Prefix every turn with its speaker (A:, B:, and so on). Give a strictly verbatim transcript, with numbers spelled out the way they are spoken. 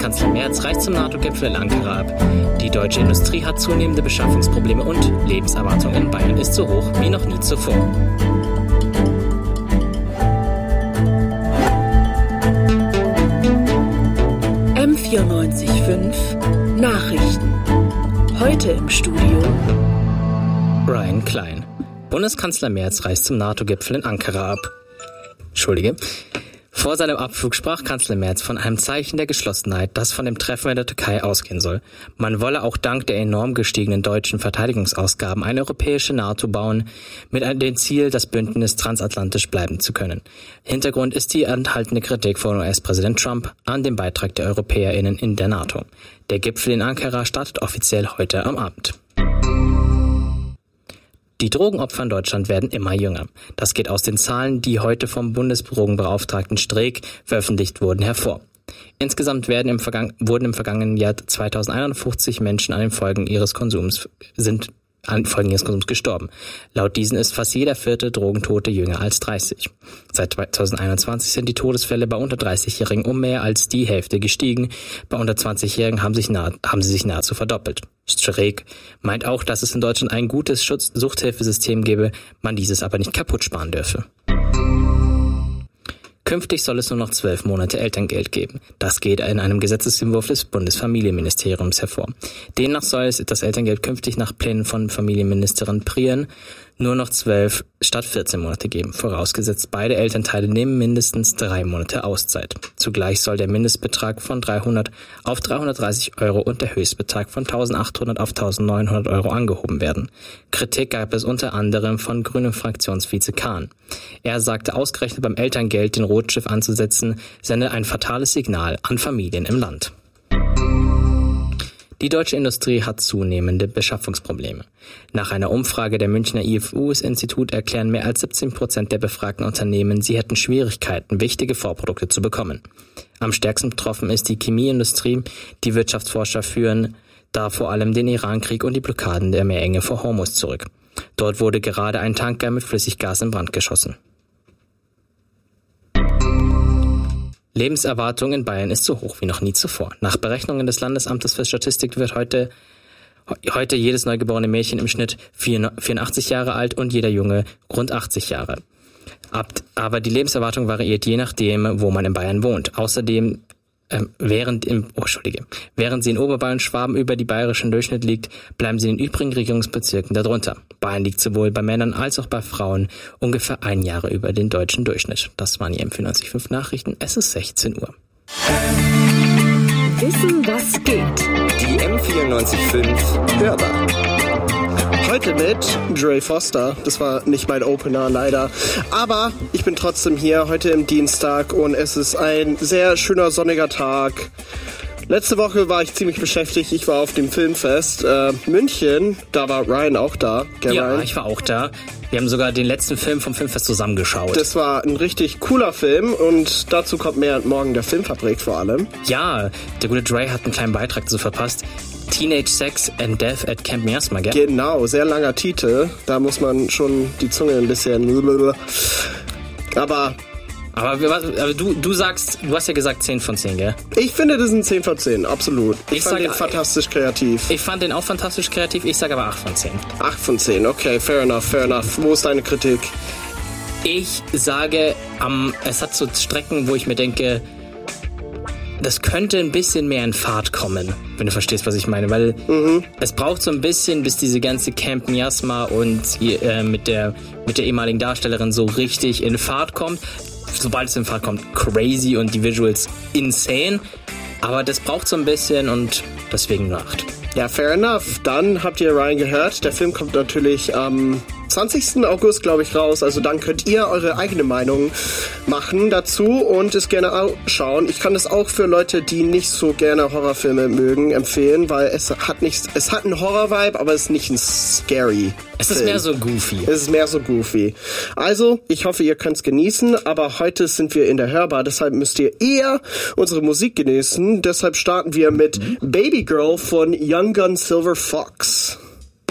A: Bundeskanzler Merz reist zum NATO-Gipfel in Ankara ab. Die deutsche Industrie hat zunehmende Beschaffungsprobleme und Lebenserwartung in Bayern ist so hoch wie noch nie zuvor.
B: M vierundneunzig Komma fünf Nachrichten. Heute im Studio
A: Brian Klein. Bundeskanzler Merz reist zum NATO-Gipfel in Ankara ab. Entschuldige. Vor seinem Abflug sprach Kanzler Merz von einem Zeichen der Geschlossenheit, das von dem Treffen in der Türkei ausgehen soll. Man wolle auch dank der enorm gestiegenen deutschen Verteidigungsausgaben eine europäische NATO bauen, mit dem Ziel, das Bündnis transatlantisch bleiben zu können. Hintergrund ist die anhaltende Kritik von U S-Präsident Trump an dem Beitrag der EuropäerInnen in der NATO. Der Gipfel in Ankara startet offiziell heute am Abend. Die Drogenopfer in Deutschland werden immer jünger. Das geht aus den Zahlen, die heute vom Bundesdrogenbeauftragten Streeck veröffentlicht wurden, hervor. Insgesamt werden im Vergang- wurden im vergangenen Jahr zweitausendeinundfünfzig Menschen an den Folgen ihres Konsums sind an Folgen ihres Konsums gestorben. Laut diesen ist fast jeder vierte Drogentote jünger als dreißig. Seit zweitausendeinundzwanzig sind die Todesfälle bei unter dreißigjährigen um mehr als die Hälfte gestiegen. Bei unter zwanzigjährigen haben, sich nah, haben sie sich nahezu verdoppelt. Streeck meint auch, dass es in Deutschland ein gutes Schutz-Suchthilfesystem gebe, man dieses aber nicht kaputt sparen dürfe. Künftig soll es nur noch zwölf Monate Elterngeld geben. Das geht in einem Gesetzesentwurf des Bundesfamilienministeriums hervor. Demnach soll es das Elterngeld künftig nach Plänen von Familienministerin Prien nur noch zwölf statt vierzehn Monate geben, vorausgesetzt beide Elternteile nehmen mindestens drei Monate Auszeit. Zugleich soll der Mindestbetrag von dreihundert auf dreihundertdreißig Euro und der Höchstbetrag von eintausendachthundert auf eintausendneunhundert Euro angehoben werden. Kritik gab es unter anderem von Grünen Fraktionsvize Kahn. Er sagte, ausgerechnet beim Elterngeld den Rotstift anzusetzen, sende ein fatales Signal an Familien im Land. Die deutsche Industrie hat zunehmende Beschaffungsprobleme. Nach einer Umfrage der Münchner I F U-Institut erklären mehr als siebzehn Prozent der befragten Unternehmen, sie hätten Schwierigkeiten, wichtige Vorprodukte zu bekommen. Am stärksten betroffen ist die Chemieindustrie. Die Wirtschaftsforscher führen da vor allem den Irankrieg und die Blockaden der Meerenge vor Hormuz zurück. Dort wurde gerade ein Tanker mit Flüssiggas in Brand geschossen. Lebenserwartung in Bayern ist so hoch wie noch nie zuvor. Nach Berechnungen des Landesamtes für Statistik wird heute, heute jedes neugeborene Mädchen im Schnitt vierundachtzig Jahre alt und jeder Junge rund achtzig Jahre. Aber die Lebenserwartung variiert je nachdem, wo man in Bayern wohnt. Außerdem äh, während, im, oh, Entschuldige, während sie in Oberbayern Schwaben über die bayerischen Durchschnitt liegt, bleiben sie in den übrigen Regierungsbezirken darunter. Bayern liegt sowohl bei Männern als auch bei Frauen ungefähr ein Jahr über den deutschen Durchschnitt. Das waren die M vierundneunzig Komma fünf Nachrichten. Es ist sechzehn Uhr.
B: Wissen, was geht.
C: Die M vierundneunzig Komma fünf Hörbar.
D: Heute mit Dre Foster. Das war nicht mein Opener, leider. Aber ich bin trotzdem hier, heute im Dienstag, und es ist ein sehr schöner sonniger Tag. Letzte Woche war ich ziemlich beschäftigt. Ich war auf dem Filmfest äh, München. Da war Ryan auch da. Gell,
A: ja,
D: Ryan?
A: ich war auch da. Wir haben sogar den letzten Film vom Filmfest zusammengeschaut.
D: Das war ein richtig cooler Film und dazu kommt mehr morgen der Filmfabrik vor allem.
A: Ja, der gute Dre hat einen kleinen Beitrag dazu verpasst. Teenage Sex and Death at Camp Miasma, gell?
D: Genau, sehr langer Titel. Da muss man schon die Zunge ein bisschen... Aber...
A: Aber, aber du, du sagst, du hast ja gesagt zehn von zehn, gell?
D: Ich finde, das sind zehn von zehn, absolut. Ich, ich fand
A: sag,
D: den fantastisch kreativ.
A: Ich fand den auch fantastisch kreativ, ich sage aber acht von zehn.
D: acht von zehn, okay, fair enough, fair enough. Wo ist deine Kritik?
A: Ich sage, um, es hat so Strecken, wo ich mir denke, das könnte ein bisschen mehr in Fahrt kommen, wenn du verstehst, was ich meine. Weil mhm. es braucht so ein bisschen, bis diese ganze Camp Miasma und äh, mit der mit der ehemaligen Darstellerin so richtig in Fahrt kommt. Sobald es in Fahrt kommt, crazy und die Visuals insane. Aber das braucht so ein bisschen und deswegen nur acht.
D: Ja, fair enough. Dann habt ihr Ryan gehört. Der Film kommt natürlich am zwanzigsten August, glaube ich, raus. Also dann könnt ihr eure eigene Meinung machen dazu und es gerne anschauen. Ich kann das auch für Leute, die nicht so gerne Horrorfilme mögen, empfehlen, weil es hat nicht, es hat einen Horror-Vibe, aber es ist nicht ein scary
A: Es ist Film. mehr so goofy.
D: Es ist mehr so goofy. Also, ich hoffe, ihr könnt es genießen, aber heute sind wir in der Hörbar, deshalb müsst ihr eher unsere Musik genießen. Deshalb starten wir mit Baby Girl von Young Gun Silver Fox.